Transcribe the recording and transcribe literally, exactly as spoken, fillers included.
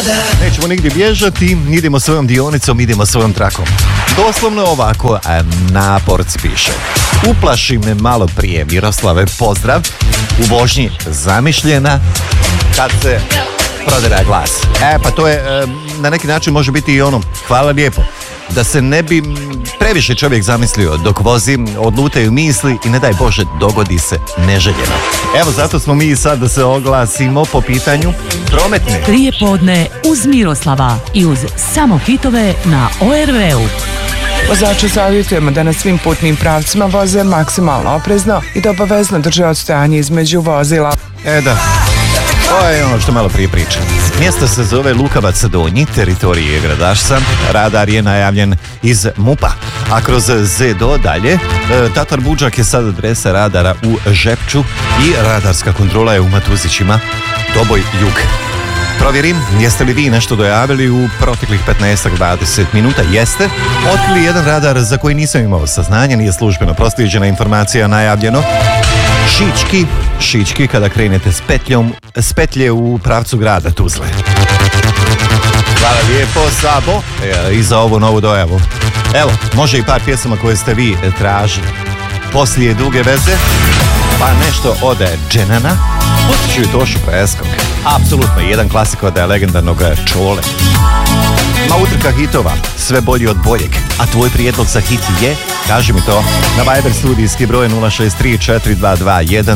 Nećemo nigdje bježati, idemo svojom dionicom, idemo svojom trakom. Doslovno ovako Naporc piše. Uplaši me malo prije, Miroslave, pozdrav. U vožnji zamišljena kad se prodera glas. E, pa to je, na neki način može biti i ono, hvala lijepo. Da se ne bi previše čovjek zamislio dok vozi, odlutaju misli i ne daj Bože dogodi se neželjeno. Evo zato smo mi sad da se oglasimo po pitanju prometne. Prije podne uz Miroslava i uz samo hitove na O R V-u. Vozače savjetujemo da na svim putnim pravcima voze maksimalno oprezno i da obavezno drže odstojanje između vozila. E da, to je ono što malo prije pričam. Mjesto se zove Lukavac Donji, teritorije Gradašca. Radar je najavljen iz MUP-a. A kroz Zedo dalje, Tatar Budžak je sad adresa radara u Žepču i radarska kontrola je u Matuzićima, Doboj jug. Provjerim, jeste li vi nešto dojavili u proteklih petnaest do dvadeset minuta? Jeste. Otkrili jedan radar za koji nisam imao saznanja, nije službeno proslijeđena informacija, najavljeno. Šički, Šički kada krenete s petljom, s petlje u pravcu grada Tuzle. Hvala lijepo, Sabo, e, i za ovu novu dojavu. Evo, može i par pjesama koje ste vi tražili. Poslije duge veze, pa nešto od Dženana, pustit ću i Tošu Preskog. Apsolutno, jedan klasik od legendarnog Čole. Ma utrka hitova, sve bolji od boljeg. A tvoj prijedlog za hit je, kaži mi to, na Viber studijski broj nula šest tri četiri dva dva jedan